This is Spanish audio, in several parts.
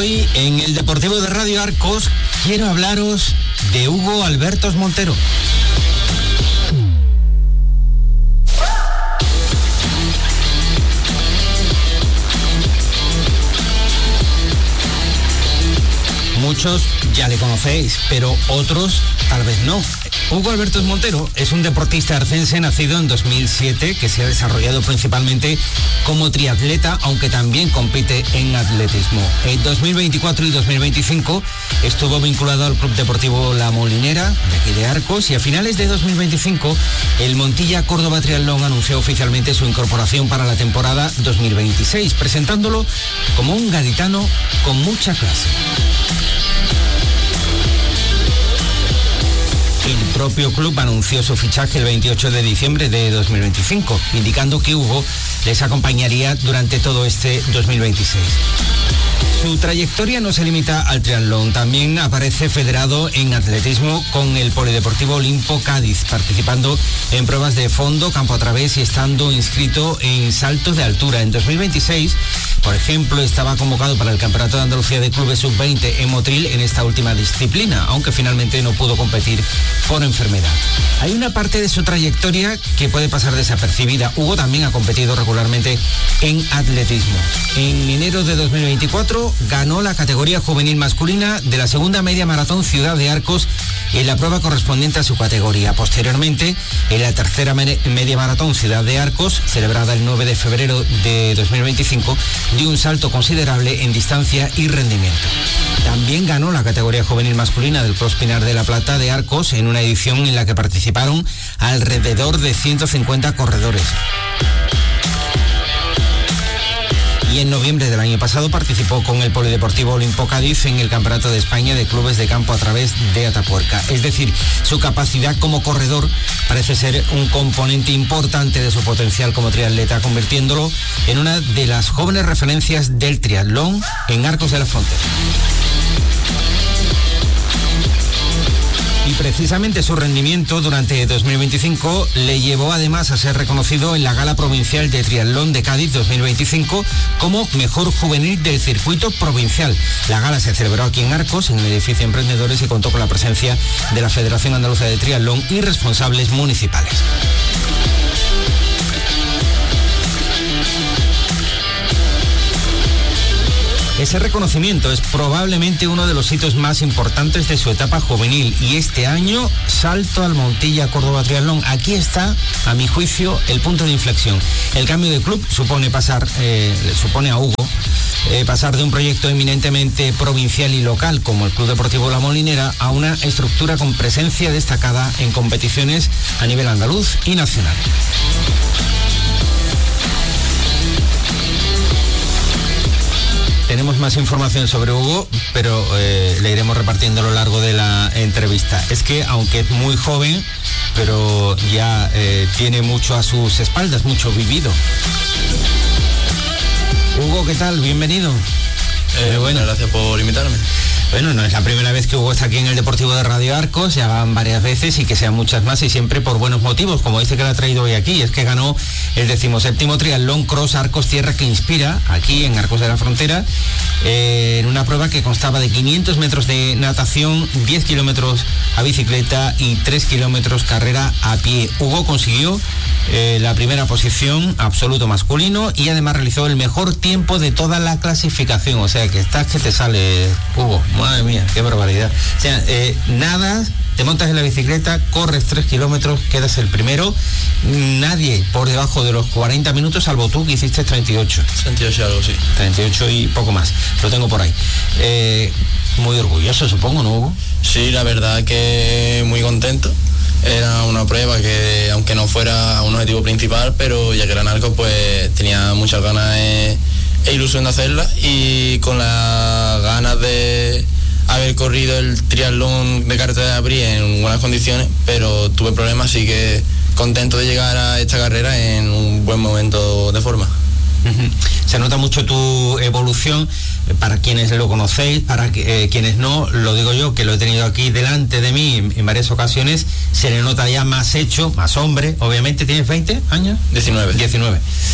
Hoy en el Deportivo de Radio Arcos quiero hablaros de Hugo Albertos Montero. Muchos ya le conocéis, pero otros tal vez no. Hugo Albertos Montero es un deportista arcense nacido en 2007 que se ha desarrollado principalmente como triatleta, aunque también compite en atletismo. En 2024 y 2025 estuvo vinculado al Club Deportivo La Molinera, de aquí de Arcos, y a finales de 2025 el Montilla Córdoba Triatlón anunció oficialmente su incorporación para la temporada 2026, presentándolo como un gaditano con mucha clase. El propio club anunció su fichaje el 28 de diciembre de 2025, indicando que Hugo les acompañaría durante todo este 2026. Su trayectoria no se limita al triatlón, también aparece federado en atletismo con el Polideportivo Olimpo Cádiz, participando en pruebas de fondo, campo a través y estando inscrito en saltos de altura. En 2026, por ejemplo, estaba convocado para el Campeonato de Andalucía de Clubes Sub-20 en Motril en esta última disciplina, aunque finalmente no pudo competir por enfermedad. Hay una parte de su trayectoria que puede pasar desapercibida. Hugo también ha competido regularmente en atletismo. En enero de 2024 ganó la categoría juvenil masculina de la segunda media maratón Ciudad de Arcos en la prueba correspondiente a su categoría. Posteriormente, en la tercera media maratón Ciudad de Arcos, celebrada el 9 de febrero de 2025, dio un salto considerable en distancia y rendimiento. También ganó la categoría juvenil masculina del Cross Pinar de la Plata de Arcos en una edición en la que participaron alrededor de 150 corredores. Y en noviembre del año pasado participó con el Polideportivo Olimpo Cádiz en el Campeonato de España de Clubes de Campo a través de Atapuerca. Es decir, su capacidad como corredor parece ser un componente importante de su potencial como triatleta, convirtiéndolo en una de las jóvenes referencias del triatlón en Arcos de la Frontera. Y precisamente su rendimiento durante 2025 le llevó además a ser reconocido en la Gala Provincial de Triatlón de Cádiz 2025 como mejor juvenil del circuito provincial. La gala se celebró aquí en Arcos, en el edificio Emprendedores, y contó con la presencia de la Federación Andaluza de Triatlón y responsables municipales. Ese reconocimiento es probablemente uno de los hitos más importantes de su etapa juvenil, y este año salto al Montilla Córdoba Triatlón. Aquí está, a mi juicio, el punto de inflexión. El cambio de club supone a Hugo pasar de un proyecto eminentemente provincial y local como el Club Deportivo La Molinera a una estructura con presencia destacada en competiciones a nivel andaluz y nacional. Tenemos más información sobre Hugo, pero le iremos repartiendo a lo largo de la entrevista. Es que, aunque es muy joven, pero ya tiene mucho a sus espaldas, mucho vivido. Hugo, ¿qué tal? Bienvenido. Bueno, gracias por invitarme. Bueno, no es la primera vez que Hugo está aquí en el Deportivo de Radio Arcos, ya van varias veces y que sean muchas más, y siempre por buenos motivos, como dice que la ha traído hoy aquí. Es que ganó el 17º Triatlón Cross Arcos Tierra que Inspira, aquí en Arcos de la Frontera, en una prueba que constaba de 500 metros de natación, 10 kilómetros a bicicleta y 3 kilómetros carrera a pie. Hugo consiguió la primera posición absoluto masculino y además realizó el mejor tiempo de toda la clasificación. O sea que estás que te sale, Hugo. Madre mía, qué barbaridad. O sea, nadas, te montas en la bicicleta, corres 3 kilómetros, quedas el primero. Nadie por debajo de los 40 minutos, salvo tú, que hiciste 38. 38 algo, sí. 38 y poco más. Lo tengo por ahí. Muy orgulloso, supongo, ¿no, Hugo? Sí, la verdad que muy contento. Era una prueba que, aunque no fuera un objetivo principal, pero ya que era Arcos, pues tenía muchas ganas e ilusión de hacerla, y con las ganas de haber corrido el triatlón de carretera de Abril en buenas condiciones, pero tuve problemas, así que contento de llegar a esta carrera en un buen momento de forma. Se nota mucho tu evolución, para quienes lo conocéis, para quienes no, lo digo yo, que lo he tenido aquí delante de mí en varias ocasiones, se le nota ya más hecho, más hombre. Obviamente, ¿tienes 20 años? 19.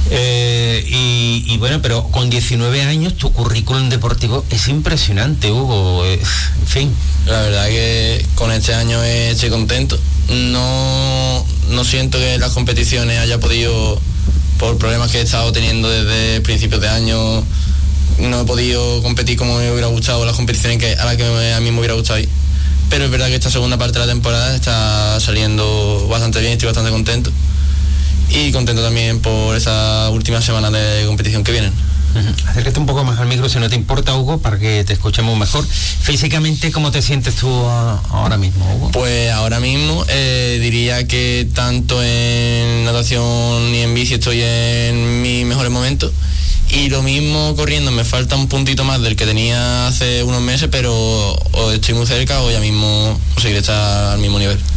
Y bueno, pero con 19 años tu currículum deportivo es impresionante, Hugo. En fin. La verdad que con este año estoy contento. No siento que las competiciones haya podido, por problemas que he estado teniendo desde principios de año, no he podido competir como me hubiera gustado, las competiciones a las que a mí me hubiera gustado ir. Pero es verdad que esta segunda parte de la temporada está saliendo bastante bien, estoy bastante contento. Y contento también por esa última semana de competición que vienen. Acércate un poco más al micro si no te importa, Hugo, para que te escuchemos mejor. Físicamente, ¿cómo te sientes tú ahora mismo, Hugo? Pues ahora mismo diría que tanto en natación y en bici estoy en mis mejores momentos, y lo mismo corriendo, me falta un puntito más del que tenía hace unos meses, pero o estoy muy cerca o ya mismo conseguiré estar al mismo nivel.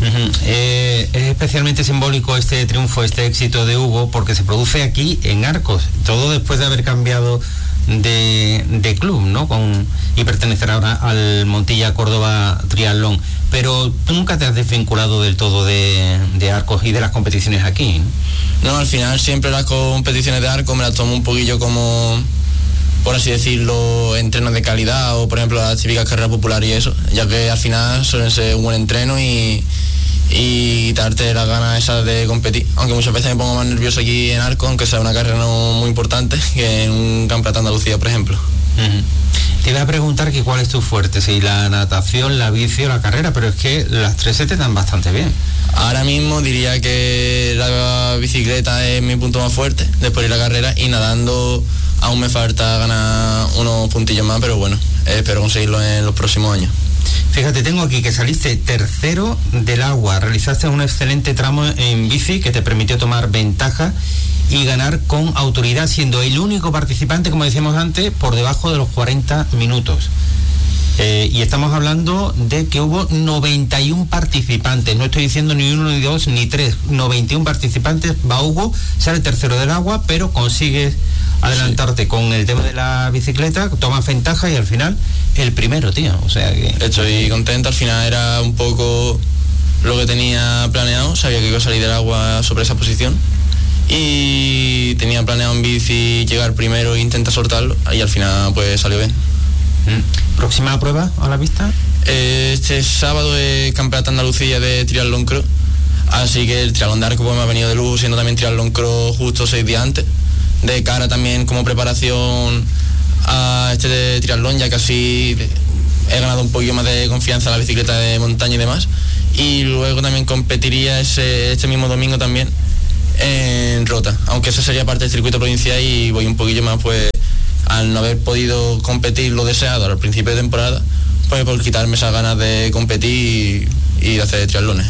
Es especialmente simbólico este triunfo, este éxito de Hugo, porque se produce aquí en Arcos, todo después de haber cambiado de club, ¿no? Y pertenecer ahora al Montilla Córdoba Triatlón. Pero tú nunca te has desvinculado del todo de Arcos y de las competiciones aquí, ¿no? No, al final siempre las competiciones de Arcos me las tomo un poquillo como, por así decirlo, entrenos de calidad, o por ejemplo las típicas carreras populares y eso, ya que al final suelen ser un buen entreno y quitarte las ganas esas de competir, aunque muchas veces me pongo más nervioso aquí en Arcos, aunque sea una carrera no muy importante, que en un campeonato de Andalucía, por ejemplo. Te iba a preguntar que cuál es tu fuerte, si la natación, la bici o la carrera, pero es que las tres se te dan bastante bien. Ahora mismo diría que la bicicleta es mi punto más fuerte, después de la carrera, y nadando aún me falta ganar unos puntillos más, pero bueno, espero conseguirlo en los próximos años. Fíjate, tengo aquí que saliste tercero del agua, realizaste un excelente tramo en bici que te permitió tomar ventaja y ganar con autoridad, siendo el único participante, como decíamos antes, por debajo de los 40 minutos. Y estamos hablando de que hubo 91 participantes, no estoy diciendo ni uno, ni dos, ni tres, 91 participantes. Va Hugo, sale tercero del agua, pero consigues adelantarte con el tema de la bicicleta, tomas ventaja y al final el primero, tío. O sea que estoy contento, al final era un poco lo que tenía planeado, sabía que iba a salir del agua sobre esa posición y tenía planeado en bici llegar primero e intentar soltarlo, y al final pues salió bien. ¿Próxima prueba a la vista? Este sábado es Campeonato de Andalucía de Triatlón Cross, así que el triatlón de Arcos pues me ha venido de lujo, siendo también Triatlón Cross justo 6 días antes, de cara también como preparación a este de triatlón, ya que así he ganado un poquito más de confianza en la bicicleta de montaña y demás, y luego también competiría este mismo domingo también en Rota, aunque esa sería parte del circuito provincial, y voy un poquillo más pues al no haber podido competir lo deseado al principio de temporada, pues por quitarme esas ganas de competir y de hacer triatlones.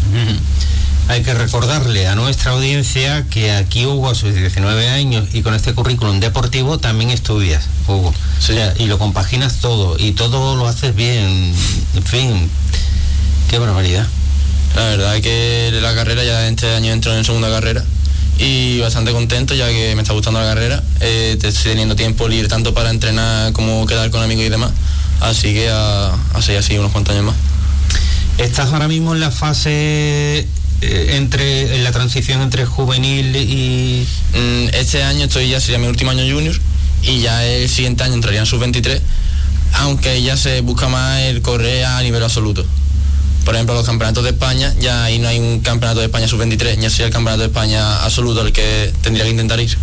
Hay que recordarle a nuestra audiencia que aquí Hugo, a sus 19 años y con este currículum deportivo, también estudias, Hugo. Sí. O sea, y lo compaginas todo, y todo lo haces bien. En fin, qué barbaridad. La verdad es que la carrera, ya este año entro en segunda carrera y bastante contento, ya que me está gustando la carrera. Estoy teniendo tiempo libre tanto para entrenar como quedar con amigos y demás, así que a seguir así unos cuantos años más. ¿Estás ahora mismo en la fase en la transición entre juvenil y...? Este año sería mi último año junior, y ya el siguiente año entraría en sub-23, aunque ya se busca más el correr a nivel absoluto. Por ejemplo, los campeonatos de España, ya ahí no hay un campeonato de España sub-23, ya sería el campeonato de España absoluto el que tendría que intentar ir.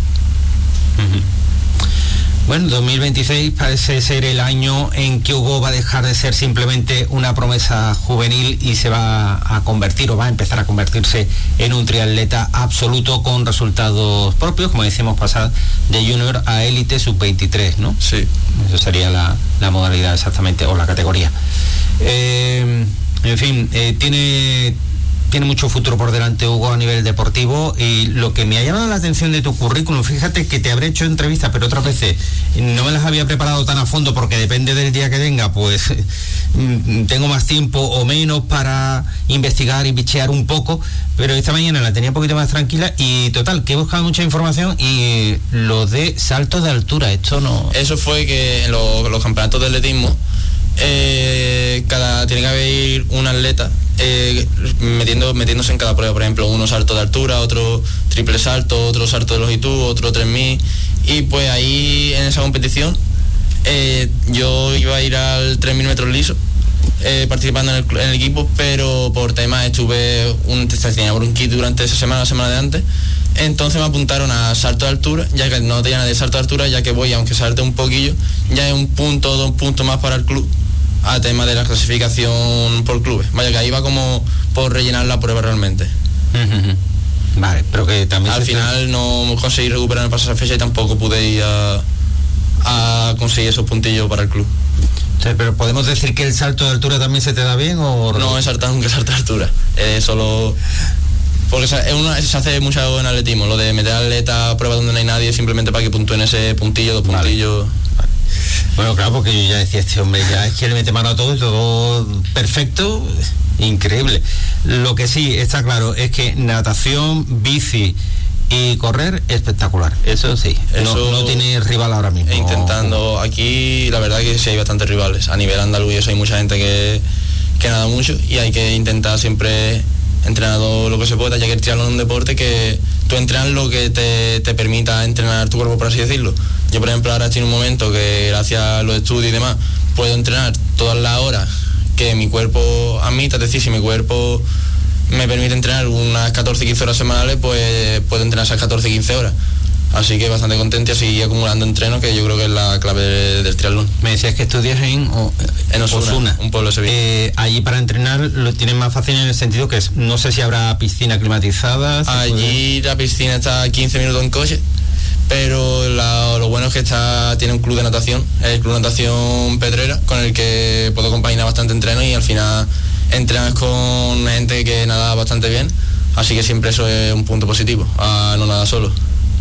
Bueno, 2026 parece ser el año en que Hugo va a dejar de ser simplemente una promesa juvenil y se va a convertir, o va a empezar a convertirse en un triatleta absoluto con resultados propios, como decíamos, pasar de junior a élite sub-23, ¿no? Sí. Eso sería la modalidad exactamente, o la categoría. En fin, tiene mucho futuro por delante Hugo a nivel deportivo, y lo que me ha llamado la atención de tu currículum, fíjate que te habré hecho entrevistas, pero otras veces no me las había preparado tan a fondo, porque depende del día que tenga, pues tengo más tiempo o menos para investigar y bichear un poco, pero esta mañana la tenía un poquito más tranquila, y total, que he buscado mucha información, y lo de saltos de altura, esto no... Eso fue que en los campeonatos de atletismo tiene que haber un atleta metiéndose en cada prueba. Por ejemplo, uno salto de altura, otro triple salto, otro salto de longitud, otro 3000. Y pues ahí en esa competición yo iba a ir al 3000 metros liso, participando en el equipo, pero por temas tenía bronquitis durante esa semana, la semana de antes. Entonces me apuntaron a salto de altura, ya que no tenía nada de salto de altura, ya que voy, aunque salte un poquillo, ya es 1 punto, 2 puntos más para el club, a tema de la clasificación por clubes. Vaya, que ahí va como por rellenar la prueba realmente. Vale, pero que también... Al final no conseguí recuperar para esa fecha y tampoco pude ir a conseguir esos puntillos para el club. O sea, pero ¿podemos decir que el salto de altura también se te da bien o...? No he saltado nunca salto de altura, solo... Porque se hace mucho en atletismo, lo de meter al atleta a prueba donde no hay nadie, simplemente para que puntúen ese puntillo, 2 puntillos. Vale. Bueno, claro, porque yo ya decía, este hombre ya es que le mete mano a todo y todo perfecto, increíble. Lo que sí está claro es que natación, bici y correr, espectacular. Eso sí, no tiene rival ahora mismo. Intentando, aquí la verdad que sí hay bastantes rivales. A nivel andaluz y eso hay mucha gente que nada mucho y hay que intentar siempre entrenar lo que se pueda, ya que el triatlón es un deporte que tú entrenas lo que te permita entrenar tu cuerpo, por así decirlo. Yo, por ejemplo, ahora estoy en un momento que gracias a los estudios y demás puedo entrenar todas las horas que mi cuerpo admita, es decir, si mi cuerpo me permite entrenar unas 14-15 horas semanales, pues puedo entrenar esas 14-15 horas. Así que bastante contento y así acumulando entrenos, que yo creo que es la clave del triatlón. Me decías que estudias en Osuna, un pueblo de Sevilla. Allí para entrenar lo tienes más fácil en el sentido que no sé si habrá piscina climatizada. Allí la piscina está a 15 minutos en coche, pero lo bueno es que tiene un club de natación, el Club Natación Pedrera, con el que puedo compaginar bastante entreno y al final entrenas con gente que nada bastante bien, así que siempre eso es un punto positivo, no nada solo.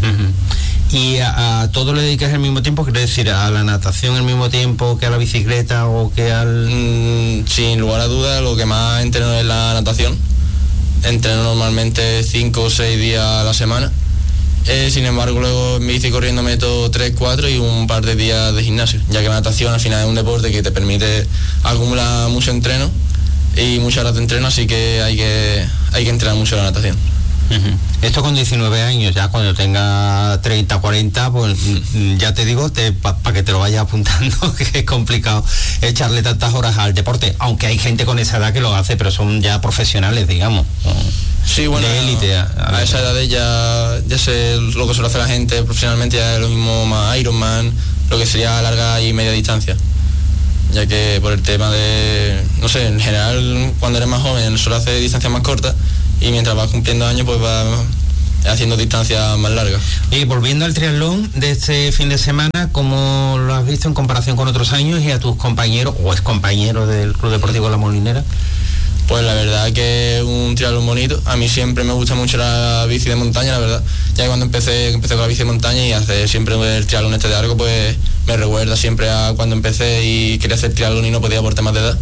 ¿Y a todo le dedicas el mismo tiempo? ¿Quiere decir a la natación el mismo tiempo que a la bicicleta o que al...? Sin lugar a dudas, lo que más entreno es la natación. Entreno normalmente 5 o 6 días a la semana. Sin embargo, luego en bici corriendo meto 3, 4 y un par de días de gimnasio, ya que la natación al final es un deporte que te permite acumular mucho entreno y muchas horas de entreno, así que hay que entrenar mucho la natación. Esto con 19 años, ya cuando tenga 30, 40, pues ya te digo, para que te lo vayas apuntando, que es complicado echarle tantas horas al deporte, aunque hay gente con esa edad que lo hace, pero son ya profesionales, digamos. Sí, bueno, de élite. A esa edad ya sé lo que suele hacer la gente profesionalmente, ya es lo mismo más Ironman, lo que sería larga y media distancia. Ya que por el tema de, no sé, en general cuando eres más joven suele hacer distancias más cortas y mientras vas cumpliendo años pues vas haciendo distancias más largas. Y volviendo al triatlón de este fin de semana, ¿cómo lo has visto en comparación con otros años y a tus compañeros o excompañeros del Club Deportivo La Molinera? Pues la verdad que es un triatlón bonito. A mí siempre me gusta mucho la bici de montaña, la verdad. Ya que cuando empecé con la bici de montaña y hacer siempre el triatlón este de largo, pues me recuerda siempre a cuando empecé y quería hacer triatlón y no podía por temas de edad.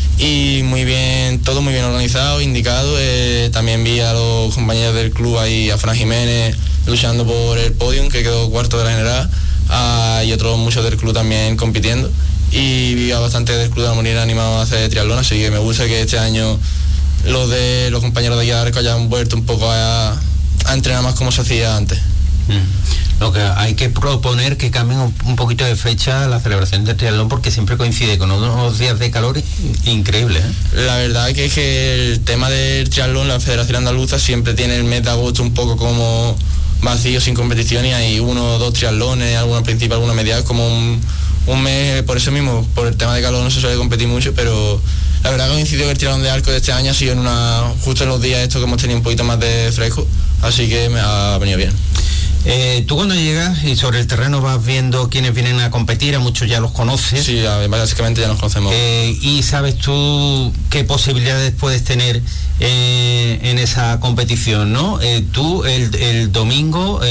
Y muy bien, todo muy bien organizado, indicado. También vi a los compañeros del club ahí, a Fran Jiménez luchando por el podium, que quedó cuarto de la general, y otros muchos del club también compitiendo. Y vi a bastante del Club de La Molinera animado a hacer triatlón, así que me gusta que este año los compañeros de Guía de Arco hayan vuelto un poco a entrenar más como se hacía antes. Lo que hay que proponer que cambien un poquito de fecha la celebración del triatlón, porque siempre coincide con unos días de calor increíble, ¿eh? La verdad que es que el tema del triatlón, la Federación Andaluza siempre tiene el mes de agosto un poco como vacío, sin competición, y hay 1 o 2 triatlones, alguna principal, alguna media, como un mes. Por eso mismo, por el tema de calor no se suele competir mucho, pero la verdad que coincidió que el triatlón de arco de este año ha sido justo en los días estos que hemos tenido un poquito más de fresco, así que me ha venido bien. Tú cuando llegas y sobre el terreno vas viendo quiénes vienen a competir, a muchos ya los conoces. Sí, básicamente ya nos conocemos. Y sabes tú qué posibilidades puedes tener en esa competición, ¿no? Tú el domingo,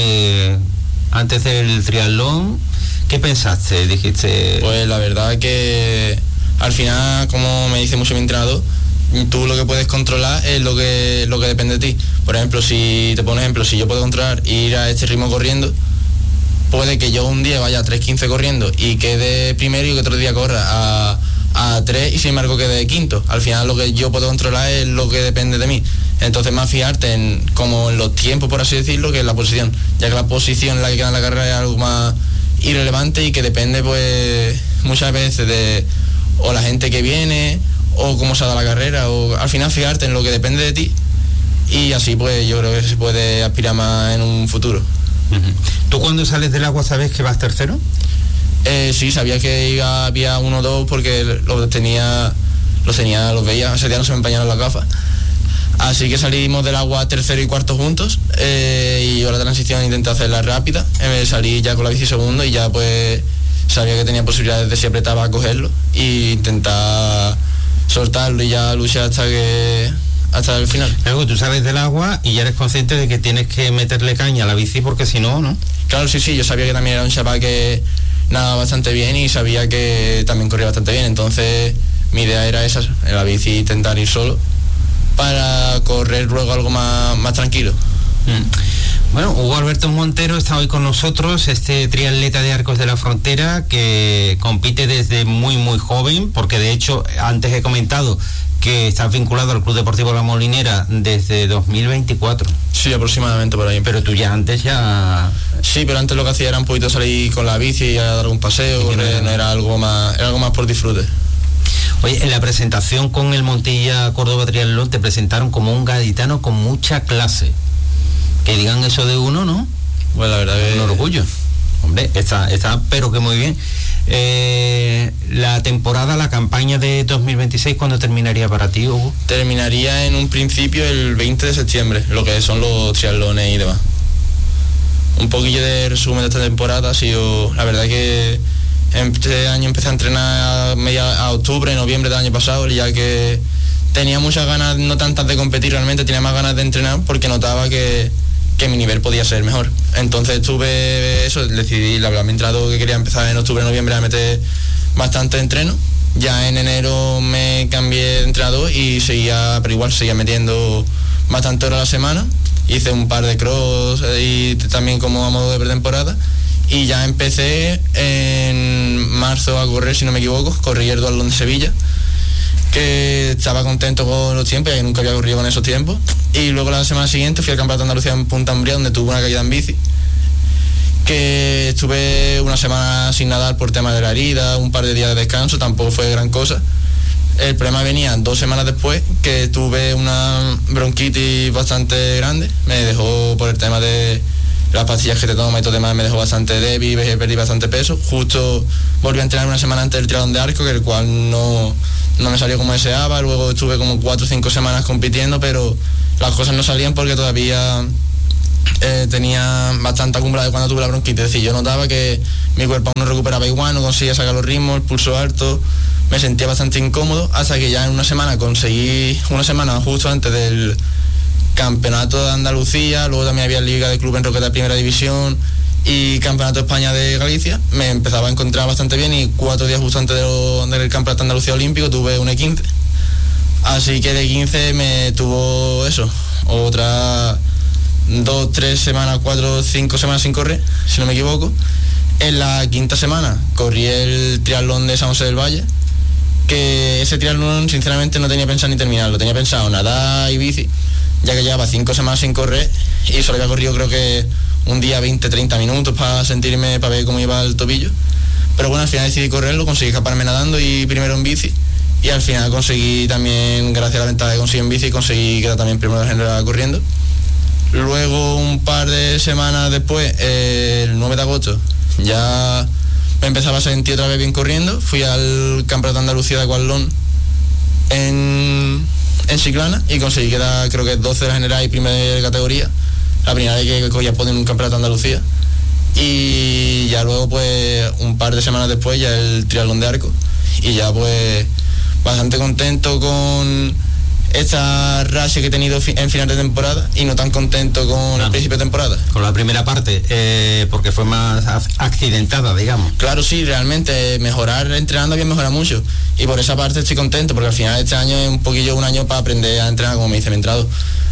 antes del triatlón, ¿qué pensaste? Dijiste... Pues la verdad que al final, como me dice mucho mi entrenador, tú lo que puedes controlar es lo que depende de ti. Por ejemplo, si te pongo un ejemplo, si yo puedo controlar ir a este ritmo corriendo, puede que yo un día vaya a 3:15 corriendo y quede primero y que otro día corra a a 3 y sin embargo quedé quinto. Al final lo que yo puedo controlar es lo que depende de mí. Entonces más fijarte en como en los tiempos, por así decirlo, que en la posición, ya que la posición en la que queda en la carrera es algo más irrelevante y que depende pues muchas veces de o la gente que viene o cómo se ha dado la carrera, o al final fijarte en lo que depende de ti y así pues yo creo que se puede aspirar más en un futuro. Uh-huh. ¿Tú cuando sales del agua sabes que vas tercero? Sí, sabía que había 1 o 2 porque los veía, ese día no se me empañaron las gafas. Así que salimos del agua tercero y cuarto juntos y yo la transición intenté hacerla rápida, salí ya con la bici segundo y ya pues sabía que tenía posibilidades de si apretaba a cogerlo e intentar soltarlo y ya luchar hasta el final. Luego tú sales del agua y ya eres consciente de que tienes que meterle caña a la bici porque si no, ¿no? Claro, sí, yo sabía que también era un chaval que nadaba bastante bien y sabía que también corría bastante bien, entonces mi idea era esa, en la bici intentar ir solo para correr luego algo más tranquilo. Bueno, Hugo Alberto Montero está hoy con nosotros, este triatleta de Arcos de la Frontera que compite desde muy muy joven, porque de hecho antes he comentado que estás vinculado al Club Deportivo La Molinera desde 2024. Sí, aproximadamente por ahí. Pero tú ya antes ya... Sí, pero antes lo que hacía era un poquito salir con la bici y a dar un paseo, correr, no era algo más por disfrute. Oye, en la presentación con el Montilla Córdoba Triatlón te presentaron como un gaditano con mucha clase. Que digan eso de uno, ¿no? Bueno, la verdad que... Un orgullo. Hombre, está pero que muy bien. La temporada, la campaña de 2026, ¿cuándo terminaría para ti, Hugo? Terminaría en un principio el 20 de septiembre, lo que son los triatlones y demás. Un poquillo de resumen de esta temporada ha sido, la verdad que este año empecé a entrenar a octubre, noviembre del año pasado, ya que tenía muchas ganas, no tantas de competir realmente, tenía más ganas de entrenar porque notaba que mi nivel podía ser mejor. Entonces decidí, la verdad, me he entrado que quería empezar en octubre, noviembre a meter bastante entreno. Ya en enero me cambié de entrenador y seguía metiendo bastante horas a la semana. Hice un par de cross y también como a modo de pretemporada. Y ya empecé en marzo a correr, si no me equivoco, corrí el Duatlón de Sevilla, que estaba contento con los tiempos, ya que nunca había corrido con esos tiempos. Y luego la semana siguiente fui al Campeonato de Andalucía en Punta Umbría, donde tuve una caída en bici, que estuve una semana sin nadar por tema de la herida, un par de días de descanso, tampoco fue gran cosa. El problema venía 2 semanas después, que tuve una bronquitis bastante grande, me dejó por el tema de las pastillas que te tomas y todo demás, me dejó bastante débil, perdí bastante peso. Justo volví a entrenar una semana antes del triatlón de Arco, que el cual no me salió como deseaba. Luego estuve como 4 o 5 semanas compitiendo, pero las cosas no salían porque todavía tenía bastante acumulado de cuando tuve la bronquitis. Es decir, yo notaba que mi cuerpo aún no recuperaba igual, no conseguía sacar los ritmos, el pulso alto, me sentía bastante incómodo, hasta que ya en una semana justo antes del Campeonato de Andalucía, luego también había Liga de Club en Roqueta de Primera División y Campeonato de España de Galicia, me empezaba a encontrar bastante bien y 4 días justo antes del Campeonato de Andalucía Olímpico tuve un E15. Así que de 15 me tuvo otras 2, 3 semanas, 4, 5 semanas sin correr, si no me equivoco. En la quinta semana corrí el triatlón de San José del Valle, que ese triatlón sinceramente no tenía pensado ni terminarlo, tenía pensado nadar y bici, ya que llevaba 5 semanas sin correr y solo había corrido creo que un día 20-30 minutos para ver cómo iba el tobillo. Pero bueno, al final decidí correrlo, conseguí escaparme nadando y primero en bici. Y al final conseguí también, gracias a la ventaja que conseguí en bici, conseguí quedar también primero de general corriendo. Luego, un par de semanas después, el 9 de agosto, ya me empezaba a sentir otra vez bien corriendo. Fui al Campeonato de Andalucía de Aquatlón en Chiclana y conseguí quedar creo que 12 de la general y primera categoría. La primera vez que cogía podio en un Campeonato de Andalucía. Y ya luego, pues, un par de semanas después, ya el triatlón de Arco. Y ya, pues, bastante contento con esta racha que he tenido en final de temporada y no tan contento con el principio de temporada. Con la primera parte, porque fue más accidentada, digamos. Claro, sí, realmente mejorar entrenando bien mejora mucho y por esa parte estoy contento porque al final este año es un año para aprender a entrenar, como me dice mi entrenador.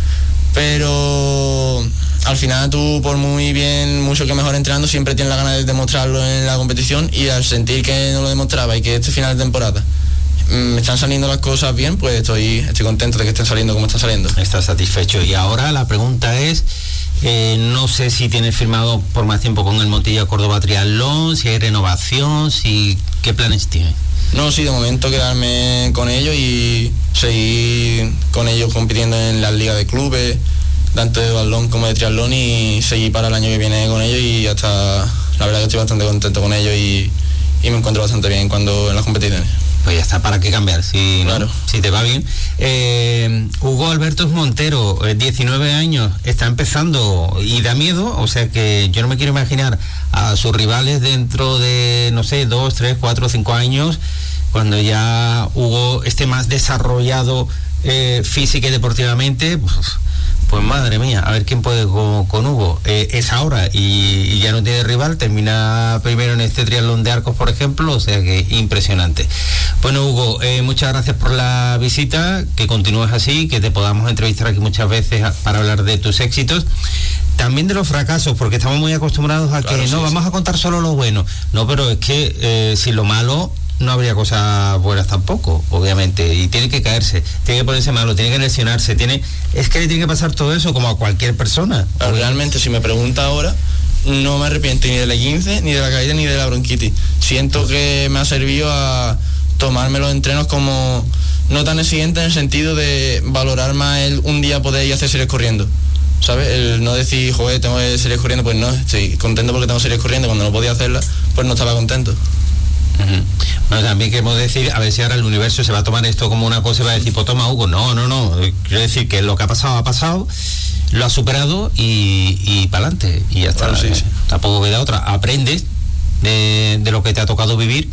Pero al final tú, por mucho que mejor entrenando, siempre tienes la gana de demostrarlo en la competición, y al sentir que no lo demostraba y que este final de temporada me están saliendo las cosas bien, pues estoy contento de que estén saliendo como están saliendo. Estás satisfecho. Y ahora la pregunta es, no sé si tienes firmado por más tiempo con el Montilla Córdoba Triatlón, si hay renovación, ¿qué planes tienes? No, sí, de momento quedarme con ellos y seguir con ellos compitiendo en las ligas de clubes, tanto de balón como de triatlón, y seguir para el año que viene con ellos, y hasta la verdad que estoy bastante contento con ellos y me encuentro bastante bien en las competiciones. Pues ya está, ¿para qué cambiar? Claro. ¿No? Si te va bien. Hugo Alberto Montero, 19 años, está empezando y da miedo, o sea que yo no me quiero imaginar a sus rivales dentro de, no sé, 2, 3, 4, 5 años, cuando ya Hugo esté más desarrollado física y deportivamente. Pues madre mía, a ver quién puede con Hugo. Es ahora y ya no tiene rival, termina primero en este triatlón de Arcos, por ejemplo, o sea que impresionante. Bueno, Hugo, muchas gracias por la visita, que continúes así, que te podamos entrevistar aquí muchas veces para hablar de tus éxitos. También de los fracasos, porque estamos muy acostumbrados a que vamos a contar solo lo bueno. No, pero es que sin lo malo no habría cosas buenas tampoco, obviamente, y tiene que caerse, tiene que ponerse malo, tiene que lesionarse, es que le tiene que pasar todo eso como a cualquier persona. Pero realmente, si me pregunta ahora, no me arrepiento ni de la 15, ni de la caída, ni de la bronquitis. Siento que me ha servido a tomarme los entrenos como no tan exigente, en el sentido de valorar más un día poder ir a hacer series corriendo, ¿sabes? El no decir, joder, tengo series corriendo, pues no, estoy contento porque tengo series corriendo. Cuando no podía hacerlas, pues no estaba contento. Bueno, también queremos decir, a ver si ahora el universo se va a tomar esto como una cosa y va a decir, pues toma, Hugo, no, quiero decir que lo que ha pasado, lo ha superado y para adelante, y ya está. Claro, sí. Tampoco queda otra, aprendes de lo que te ha tocado vivir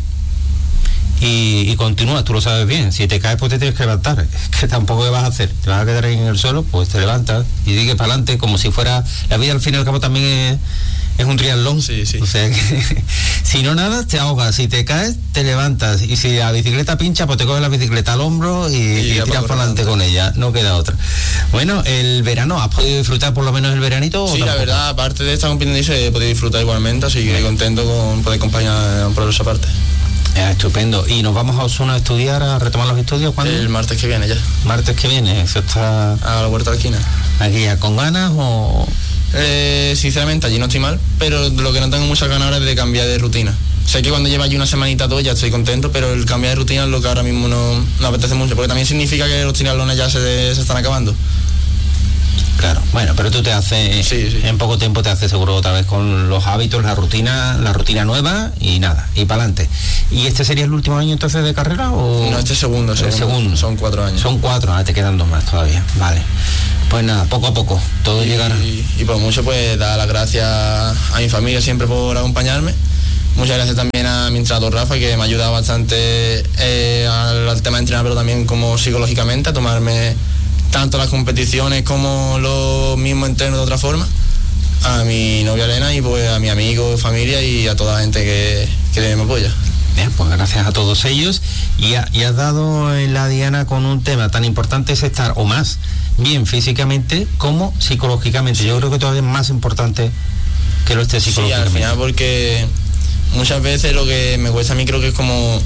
y continúas, tú lo sabes bien. Si te caes, pues te tienes que levantar, que tampoco ¿qué vas a hacer? Te vas a quedar ahí en el suelo, pues te levantas y sigues para adelante, como si fuera la vida. Al fin y al cabo también es un triatlón. Sí. O sea que si no nadas te ahogas, si te caes te levantas, y si la bicicleta pincha, pues te coges la bicicleta al hombro y tiras para adelante con ella, no queda otra. Bueno, el verano, ¿has podido disfrutar por lo menos el veranito? Sí, la verdad, aparte de esta competición he podido disfrutar igualmente, así que contento con poder acompañar por esa parte. Estupendo. ¿Y nos vamos a Osuna a estudiar, a retomar los estudios? ¿Cuándo? El martes que viene ya. Martes que viene, eso está... A la vuelta de la esquina. ¿Aquí ya con ganas o...? Sinceramente allí no estoy mal, pero lo que no tengo muchas ganas ahora es de cambiar de rutina. Sé que cuando lleva allí una semanita todo ya estoy contento, pero el cambiar de rutina es lo que ahora mismo no apetece mucho, porque también significa que los triatlones ya se están acabando. Claro, bueno, pero tú te haces, sí. En poco tiempo te haces seguro otra vez con los hábitos, la rutina nueva y nada, y para adelante. ¿Y este sería el último año entonces de carrera o...? No, este es segundo. Son 4 años. Son 4, te quedan 2 más todavía, vale. Pues nada, poco a poco, todo llegará. Y por mucho, pues dar las gracias a mi familia siempre por acompañarme. Muchas gracias también a mi entrenador Rafa, que me ha ayudado bastante al tema de entrenar, pero también como psicológicamente, a tomarme tanto las competiciones como los mismos entrenos de otra forma. A mi novia Elena y pues a mi amigo, familia y a toda la gente que me apoya. Bien, pues gracias a todos ellos. Y has dado en la diana con un tema tan importante, es estar o más bien físicamente como psicológicamente. Yo creo que todavía es más importante que lo esté psicológicamente. Sí, al final, porque muchas veces lo que me cuesta a mí, creo que es como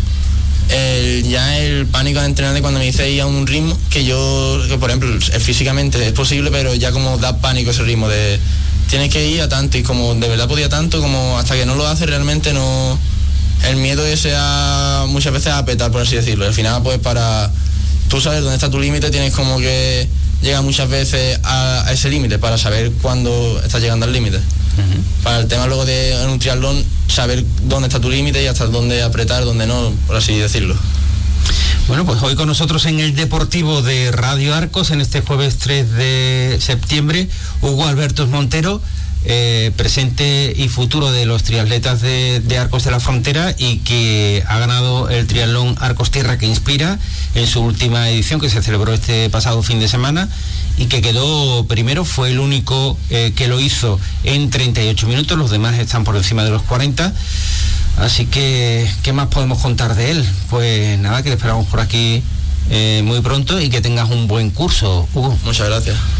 el pánico de entrenar, de cuando me dice ir a un ritmo que por ejemplo físicamente es posible, pero ya como da pánico ese ritmo de tienes que ir a tanto, y como de verdad podía tanto, como hasta que no lo hace realmente no, el miedo ese muchas veces a petar, por así decirlo. Al final, pues para tú saber dónde está tu límite, tienes como que llegar muchas veces a ese límite para saber cuándo estás llegando al límite. Para el tema luego de en un triatlón, saber dónde está tu límite y hasta dónde apretar, dónde no, por así decirlo. Bueno, pues hoy con nosotros en el Deportivo de Radio Arcos, en este jueves 3 de septiembre, Hugo Alberto Montero, presente y futuro de los triatletas de Arcos de la Frontera, y que ha ganado el triatlón Arcos Tierra que Inspira en su última edición, que se celebró este pasado fin de semana, y que quedó primero. Fue el único que lo hizo en 38 minutos, los demás están por encima de los 40. Así que, ¿qué más podemos contar de él? Pues nada, que le esperamos por aquí muy pronto y que tengas un buen curso, Hugo. Muchas gracias.